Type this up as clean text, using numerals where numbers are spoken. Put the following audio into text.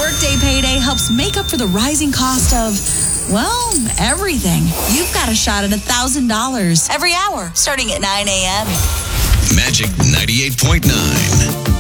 Workday Payday helps make up for the rising cost of, well, everything. You've got a shot at $1,000 every hour starting at 9 a.m. Magic 98.9.